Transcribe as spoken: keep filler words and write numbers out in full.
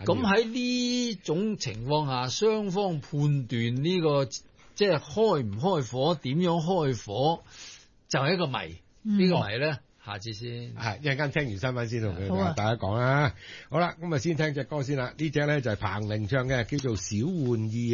咁喺呢種情況下，雙方判斷呢、這個即係開唔開火，點樣開火，就係、是、一個謎。嗯、個謎呢個謎咧，下次先。係一陣間聽完新聞先同佢大家講啦。好啦，咁啊先聽隻歌先啦。呢隻咧就係彭羚唱嘅，叫做《小玩意》。